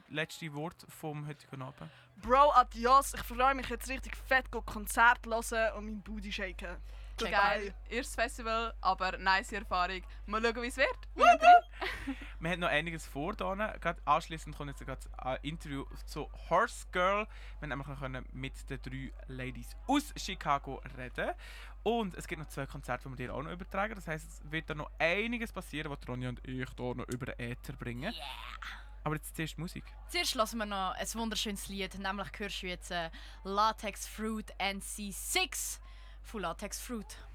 letzte Wort vom heutigen Abend? Bro, adios. Ich freue mich jetzt richtig fett, Konzert hören und mein Booty shaken. Geil. Erstes Festival, aber nice Erfahrung. Mal schauen, wie es wird. Wir haben noch einiges vor. Gerade anschliessend kommt jetzt gerade ein Interview zu Horse Girl. Wir haben nämlich mit den 3 Ladies aus Chicago reden. Und es gibt noch 2 Konzerte, die wir dir auch noch übertragen. Das heisst, es wird da noch einiges passieren, was Ronja und ich hier noch über den Äther bringen. Yeah. Aber jetzt zuerst Musik. Zuerst hören wir noch ein wunderschönes Lied, nämlich hörst du jetzt Latex Fruit NC6 von Latex Fruit.